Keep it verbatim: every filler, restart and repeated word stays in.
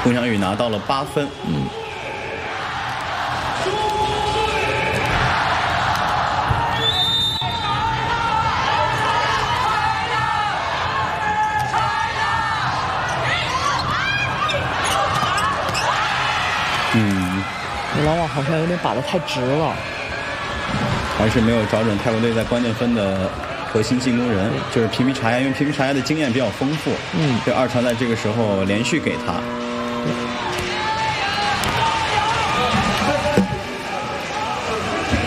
龚翔宇拿到了八分。 嗯。 嗯， 老网好像有点把得太直了， 还是没有找准泰国队在关键分的核心进攻人，就是皮皮查亚，因为皮皮查亚的经验比较丰富。 嗯， 这二传在这个时候连续给他。 对。